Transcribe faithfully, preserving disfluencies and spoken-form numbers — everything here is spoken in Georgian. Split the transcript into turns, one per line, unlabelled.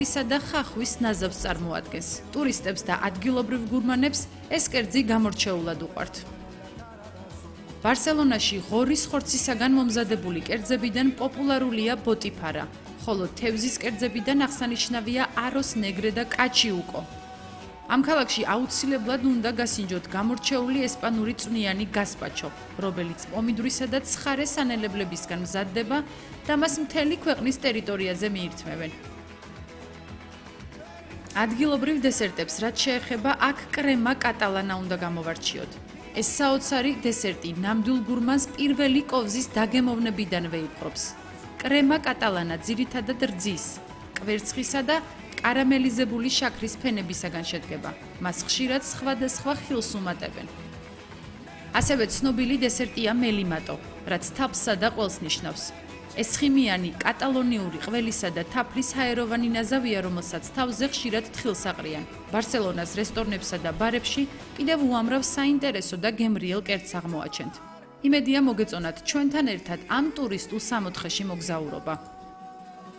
ისა და ხახვის ნაზავს წარმოადგენს. ტურისტებს და ადგილობრივ გურმანებს ეს კერძი გამორჩეულად უყვართ. ბარსელონაში ღორის ხორცისაგან მომზადებული კერძებიდან პოპულარულია ბოტიფარა, ხოლო თევზის კერძებიდან აღსანიშნავია აროს ნეგრე და კაჩიუკო. ამ ქალაქში აუცილებლად უნდა გასინჯოთ გამორჩეული ესპანური წვნიანი გასპაჩო, რომელიც პომიდვრისა და ცხარე სანელებლებისგან მზადდება და მას მთელი ქვეყნის ტერიტორიაზე მიირთმევენ. ადგილობრივ დესერტებს, რაც შეეხება, აქ კრემა კატალანა უნდა გამოვარჩიოთ. ეს საოცარი დესერტი ნამდვილ გურმანს პირველი კოვზის დაგემოვნებიდანვე იპყრობს. კრემა კატალანა ძირითადად რძის, კვერცხისა და კარამელიზებული შაქრის ფენებისაგან შედგება. მას ხშირად სხვადასხვა ხილს უმატებენ. ასევე ცნობილი დესერტია მელიმატო, რაც თაფლსა და ყველს ნიშნავს. ეს ხიმიანი კატალონიური ყველისა და თაფლის ჰაეროვანი ნაზავია, რომელსაც თავზე ხშირად თხილს აყრიან. ბარსელონას რესტორნებსა და ბარებში კიდევ უამრავ საინტერესო და გემრიელ კერძს აღმოაჩენთ. იმედია მოგეწონათ ჩვენთან ერთად ამ ტურისტულ სამოთხეში მოგზაურობა.